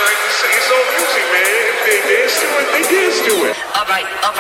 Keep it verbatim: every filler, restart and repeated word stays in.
like to say it's all music, man. If they dance to it, they dance to it. All right, all right.